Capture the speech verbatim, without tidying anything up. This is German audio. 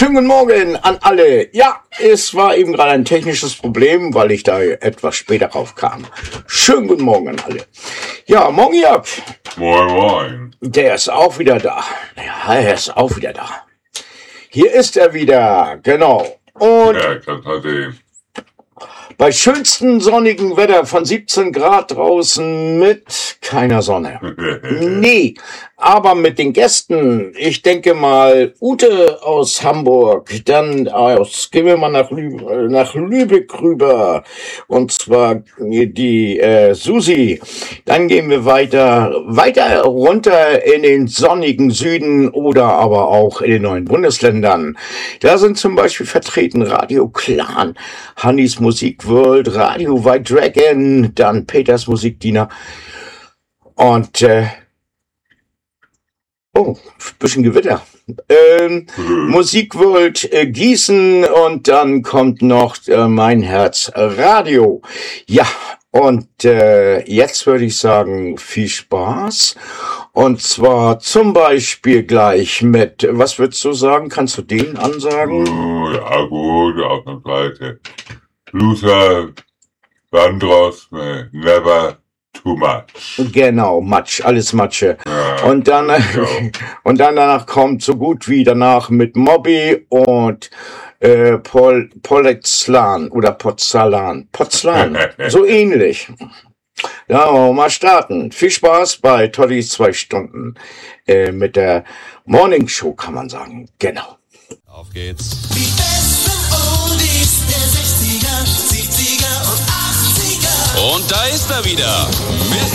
schönen guten Morgen an alle. Ja, es war eben gerade ein technisches Problem, weil ich da etwas später drauf kam. Schönen guten Morgen an alle. Ja, morgen Jörg. Moin, moin. Der ist auch wieder da. Ja, er ist auch wieder da. Hier ist er wieder, genau. Und Ja, das hat er. bei schönstem sonnigen Wetter von siebzehn Grad draußen mit keiner Sonne. Nee, aber mit den Gästen. Ich denke mal, Ute aus Hamburg, dann aus, gehen wir mal nach, Lü nach Lübeck rüber. Und zwar die äh, Susi. Dann gehen wir weiter, weiter runter in den sonnigen Süden oder aber auch in den neuen Bundesländern. Da sind zum Beispiel vertreten Radio Clan, Hannis Musik World, Radio White Dragon, dann Peters Musikdiener und äh, oh, bisschen Gewitter. Ähm, Mhm. Musik World äh, Gießen und dann kommt noch äh, Mein Herz Radio. Ja, und äh, jetzt würde ich sagen, viel Spaß. Und zwar zum Beispiel gleich mit, was würdest du sagen? Kannst du den ansagen? Oh, ja, gut, auf der Seite. Luther Vandross, äh, never too much. Genau, Matsch, alles Matsche. Ja, Und dann, äh, ja. und dann danach kommt so gut wie danach mit Mobby und äh, Pol, Polexlan oder Pozzalan. Potzlan, so ähnlich. Ja, wollen wir mal starten. Viel Spaß bei Toddys zwei Stunden äh, mit der Morning Show, kann man sagen. Genau. Auf geht's. Die besten Oldies der sechziger, siebziger und achtziger. Und da ist er wieder.